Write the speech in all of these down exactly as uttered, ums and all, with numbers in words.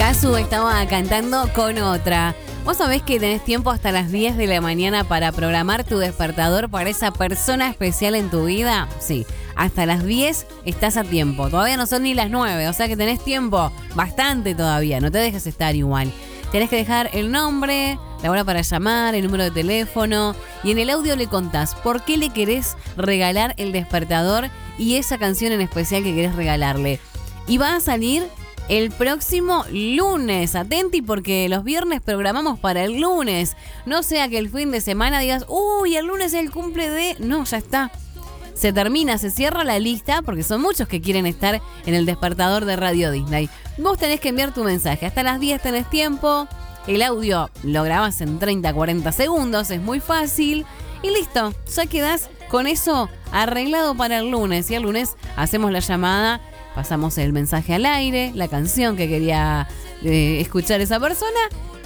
Casu estaba cantando con otra. ¿Vos sabés que tenés tiempo hasta las diez de la mañana para programar tu despertador para esa persona especial en tu vida? Sí, hasta las diez estás a tiempo. Todavía no son ni las nueve, o sea que tenés tiempo bastante todavía. No te dejes estar igual. Tenés que dejar el nombre, la hora para llamar, el número de teléfono. Y en el audio le contás por qué le querés regalar el despertador y esa canción en especial que querés regalarle. Y va a salir el próximo lunes. Atenti porque los viernes programamos para el lunes. No sea que el fin de semana digas, uy, el lunes es el cumple de... No, ya está. Se termina, se cierra la lista porque son muchos que quieren estar en el despertador de Radio Disney. Vos tenés que enviar tu mensaje. Hasta las diez tenés tiempo. El audio lo grabás en treinta a cuarenta segundos. Es muy fácil. Y listo. Ya quedás con eso arreglado para el lunes. Y el lunes hacemos la llamada. Pasamos el mensaje al aire, la canción que quería eh, escuchar esa persona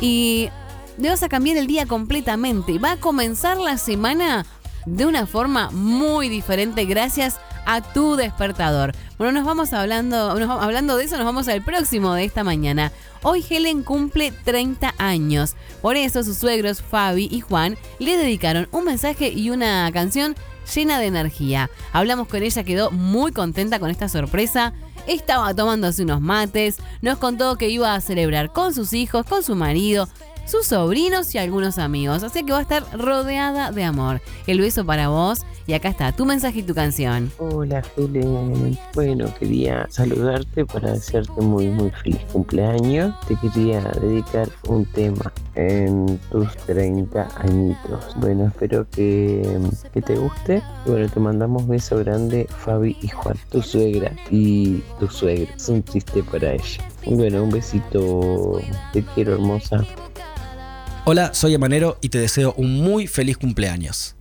y le vas a cambiar el día completamente. Va a comenzar la semana de una forma muy diferente gracias a tu despertador. Bueno, nos vamos hablando, nos, hablando de eso, nos vamos al próximo de esta mañana. Hoy Helen cumple treinta años. Por eso sus suegros Fabi y Juan le dedicaron un mensaje y una canción llena de energía. Hablamos con ella, quedó muy contenta con esta sorpresa. Estaba tomándose unos mates, nos contó que iba a celebrar con sus hijos, con su marido, sus sobrinos y algunos amigos. Así que va a estar rodeada de amor. El beso para vos y acá está tu mensaje y tu canción. Hola Helen, bueno, quería saludarte para desearte muy muy feliz cumpleaños. Te quería dedicar un tema en tus treinta añitos. Bueno, espero que, que te guste. Y bueno, te mandamos beso grande Fabi y Juan, tu suegra y tu suegro. Es un chiste para ella. Bueno, un besito, te quiero hermosa. Hola, soy Emanero y te deseo un muy feliz cumpleaños.